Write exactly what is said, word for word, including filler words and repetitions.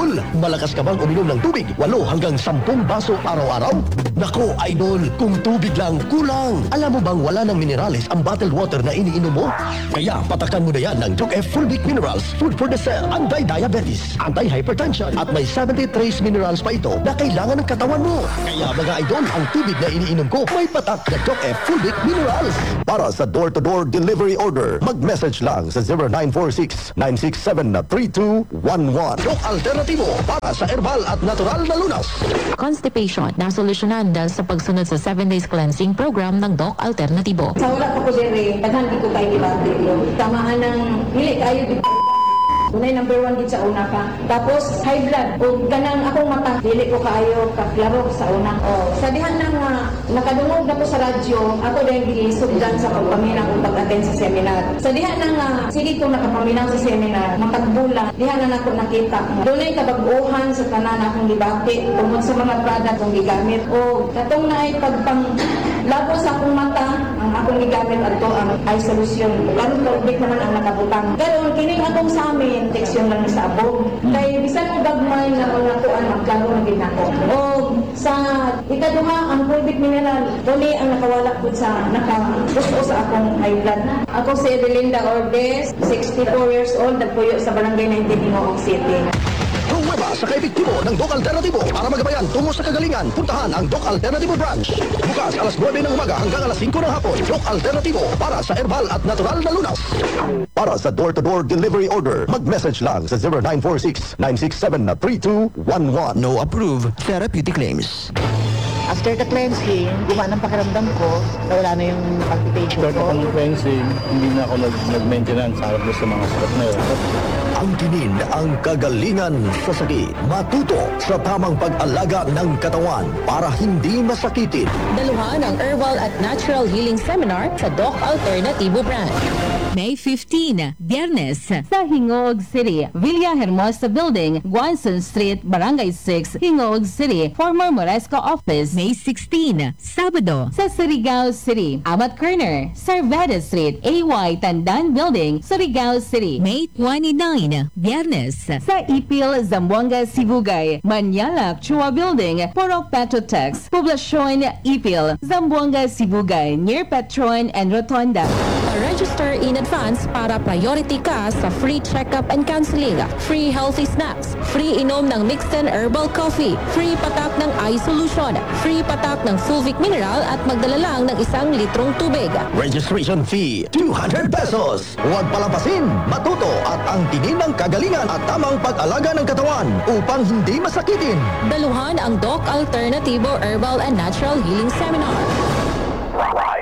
Idol, malakas ka bang uminom ng tubig? Walo hanggang sampung baso araw-araw? Nako, Idol, kung tubig lang, kulang. Alam mo bang wala ng minerales ang bottled water na iniinom mo? Kaya patakan mo na yan ng Doc F Fulvic Minerals, food for the cell, anti-diabetes, anti-hypertension, at may seventy trace minerals pa ito na kailangan ng katawan mo. Kaya mga Idol, ang tubig na iniinom ko may patak na Doc F Fulvic Minerals. Para sa door-to-door delivery order, mag-message lang sa zero nine four six, nine six seven, three two one one. Doc Alternativo para sa herbal at natural na lunas. Constipation na solusyonan dahil sa pagsunod sa seven days cleansing program ng Doc Alternativo. Sa wala ko po dire, daghan di ko kayo gibati. Tamaan ng hili kayo di unay number one gid sa una ka. Tapos high blood o ganang akong mata dili ko kaayo kaklaro sa una. O sa dihan nang uh, nakadungog na ko sa radyo, ako dahil gisugdan sa pagpaminaw kung pag-attend sa seminar. Sa dihan nang uh, sige ko nakapaminaw sa seminar, matagbulan, dihan na ako nakita. Dunay kabag-uhan sa tanan akong gibati tungod sa mga product kong gigamit. O katong naay pagpang labo sa akong mata, ang akong gigamit adto ang eye solution. Karon tubig naman ang nakabutang. Pero kining akong sa amin infection lang sa abog. Kaya bisan mo gagmay na mga kuan magklaro na ginako. O sa ikaduha ang fulvic mineral, dili ang nakawala po sa nakapusto sa akong high blood. Ako si Edelinda Ordes, sixty-four years old, nagpuyo sa barangay nineteen Imoog City. Pruweba sa kaepektibo ng Doc Alternativo para magabayan tungo sa kagalingan. Puntahan ang Doc Alternativo branch. Bukas alas nuwebe ng umaga hanggang alas singko ng hapon. Doc Alternativo para sa herbal at natural na lunas. Para sa door-to-door delivery order, mag-message lang sa zero nine four six, nine six seven, three two one one. No approved therapeutic claims. After the cleansing, gumaan ang pakiramdam ko, nawala na yung palpitation After ko. the cleansing, hindi na ako nag- nag-maintenance harap sa mga sakit na yun. Ang tinin ang kagalingan sa sakit. Matuto sa tamang pag-alaga ng katawan para hindi masakitin. Daluhan ang Herbal at Natural Healing Seminar sa Doc Alternativo Brand. May fifteenth, Biyernes, sa Hingoog City, Villa Hermosa Building, Guanzon Street, Barangay six, Hingoog City, former Moresco Office. May sixteenth, Sabado, sa Surigao City, Amat Corner, Cerveda Street, A Y Tandan Building, Surigao City. May twenty-ninth, Biyernes, sa Ipil, Zamboanga, Sibugay, Manyalak, Chua Building, Purok Petrotex, Poblacion, Ipil, Zamboanga, Sibugay, near Petron and Rotonda. Register in advance para priority ka sa free check-up and counseling, free healthy snacks, free inom ng mixed and herbal coffee, free patak ng eye solution, free patak ng fulvic mineral at magdala lang ng isang litrong tubig. Registration fee, two hundred pesos. Huwag palampasin, matuto at ang tinin ng kagalingan at tamang pag-alaga ng katawan upang hindi masakitin. Daluhan ang Doc Alternativo Herbal and Natural Healing Seminar.